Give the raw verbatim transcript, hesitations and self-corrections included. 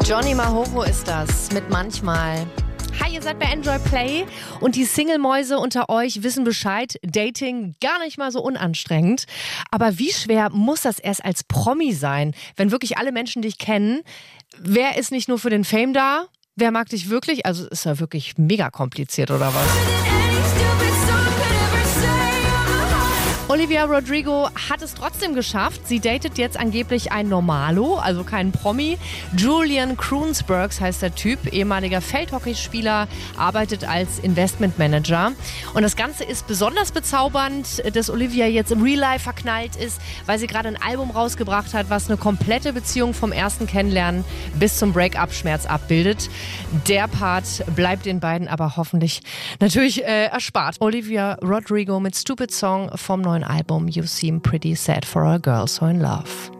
Johnny Mahoro ist das mit Manchmal. Hi, ihr seid bei Enjoy Play und die Single-Mäuse unter euch wissen Bescheid. Dating gar nicht mal so unanstrengend. Aber wie schwer muss das erst als Promi sein, wenn wirklich alle Menschen dich kennen? Wer ist nicht nur für den Fame da? Wer mag dich wirklich? Also ist ja wirklich mega kompliziert, oder was? Olivia Rodrigo hat es trotzdem geschafft. Sie datet jetzt angeblich ein Normalo, also keinen Promi. Julian Kroonsbergs heißt der Typ, ehemaliger Feldhockeyspieler, arbeitet als Investmentmanager. Und das Ganze ist besonders bezaubernd, dass Olivia jetzt im Real Life verknallt ist, weil sie gerade ein Album rausgebracht hat, was eine komplette Beziehung vom ersten Kennenlernen bis zum Break-up-Schmerz abbildet. Der Part bleibt den beiden aber hoffentlich natürlich äh, erspart. Olivia Rodrigo mit Stupid Song vom neuen Album You Seem Pretty Sad for a Girl So in Love.